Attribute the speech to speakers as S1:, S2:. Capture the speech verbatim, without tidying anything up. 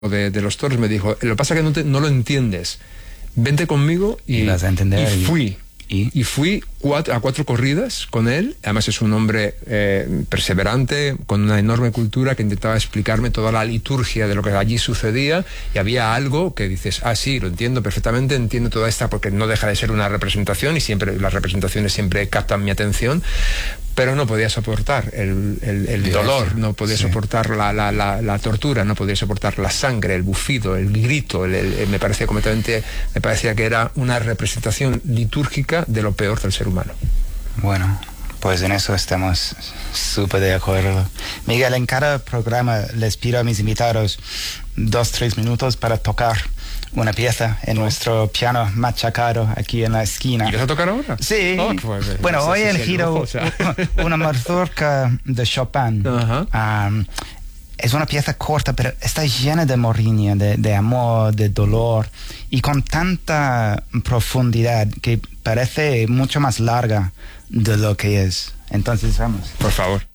S1: de, de los toros me dijo, lo que pasa es que no, te, no lo entiendes, vente conmigo y,
S2: y, vas a entender,
S1: y fui.
S2: ¿Y?
S1: Y fui cuatro, a cuatro corridas con él. Además es un hombre eh, perseverante, con una enorme cultura, que intentaba explicarme toda la liturgia de lo que allí sucedía, y había algo que dices, ah, sí, lo entiendo perfectamente, entiendo toda esta, porque no deja de ser una representación, y siempre las representaciones siempre captan mi atención, pero no podía soportar el, el, el dolor, no podía sí. soportar la, la, la, la tortura, no podía soportar la sangre, el bufido, el grito, el, el, el, me parecía completamente, me parecía que era una representación litúrgica de lo peor del ser humano.
S2: Bueno, pues en eso estamos súper de acuerdo. Miguel, en cada programa les pido a mis invitados dos, tres minutos para tocar una pieza en oh. nuestro piano machacado aquí en la esquina.
S1: ¿Y vas a tocar ahora?
S2: Sí. Oh, pues, bueno, no sé hoy he elegido o sea. una mazurca de Chopin. Uh-huh. Um, es una pieza corta, pero está llena de morriña, de, de amor, de dolor, y con tanta profundidad que parece mucho más larga de lo que es. Entonces, vamos.
S1: Por favor.